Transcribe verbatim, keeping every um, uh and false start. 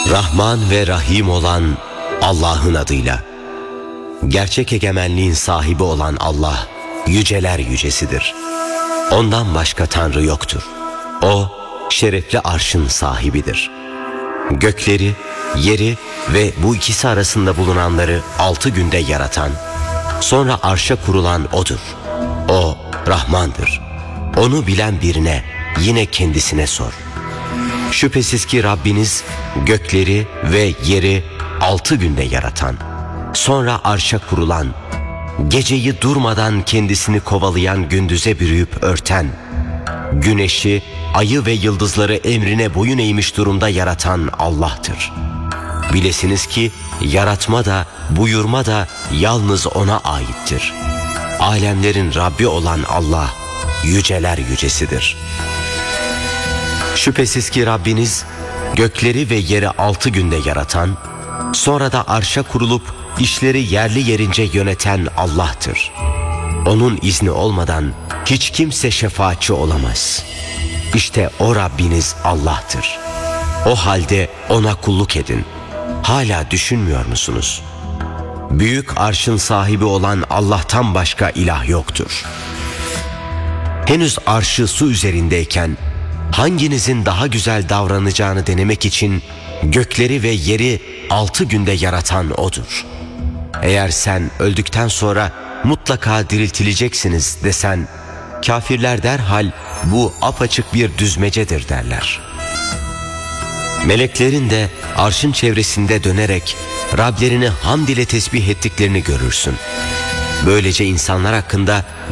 Rahman ve Rahim olan Allah'ın adıyla. Gerçek egemenliğin sahibi olan Allah, yüceler yücesidir. Ondan başka Tanrı yoktur. O, şerefli arşın sahibidir. Gökleri, yeri ve bu ikisi arasında bulunanları altı günde yaratan, sonra arşa kurulan O'dur. O, Rahmandır. Onu bilen birine, yine kendisine sor. Şüphesiz ki Rabbiniz gökleri ve yeri altı günde yaratan, sonra arşa kurulan, geceyi durmadan kendisini kovalayan gündüze bürüyüp örten, güneşi, ayı ve yıldızları emrine boyun eğmiş durumda yaratan Allah'tır. Bilesiniz ki yaratma da buyurma da yalnız O'na aittir. Alemlerin Rabbi olan Allah, yüceler yücesidir. Şüphesiz ki Rabbiniz gökleri ve yeri altı günde yaratan, sonra da arşa kurulup işleri yerli yerince yöneten Allah'tır. O'nun izni olmadan hiç kimse şefaatçi olamaz. İşte o Rabbiniz Allah'tır. O halde O'na kulluk edin. Hala düşünmüyor musunuz? Büyük arşın sahibi olan Allah'tan başka ilah yoktur. Henüz arşı su üzerindeyken hanginizin daha güzel davranacağını denemek için gökleri ve yeri altı günde yaratan O'dur. Eğer sen öldükten sonra mutlaka diriltileceksiniz desen, kafirler derhal bu apaçık bir düzmecedir derler. Meleklerin de arşın çevresinde dönerek Rablerini hamd ile tesbih ettiklerini görürsün. Böylece insanlar hakkında